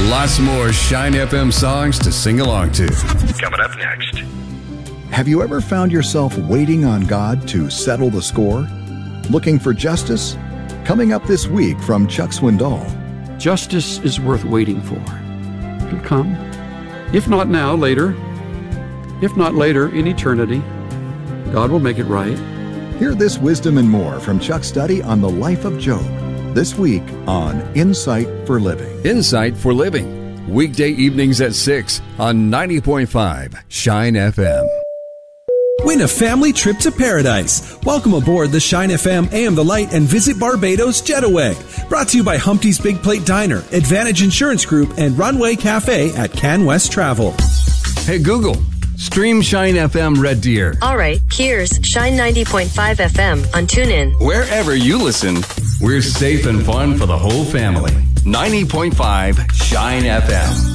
Lots more Shine FM songs to sing along to. Coming up next. Have you ever found yourself waiting on God to settle the score? Looking for justice? Coming up this week from Chuck Swindoll. Justice is worth waiting for. It'll come. If not now, later. If not later, in eternity. God will make it right. Hear this wisdom and more from Chuck's study on the life of Job. This week on Insight for Living. Insight for Living. Weekday evenings at 6 on 90.5 Shine FM. Win a family trip to paradise. Welcome aboard the Shine FM AM The Light and visit Barbados Jetaway. Brought to you by Humpty's Big Plate Diner, Advantage Insurance Group, and Runway Cafe at Can West Travel. Hey Google, stream Shine FM Red Deer. All right, here's Shine 90.5 FM on TuneIn. Wherever you listen, we're safe and fun for the whole family. 90.5 Shine FM.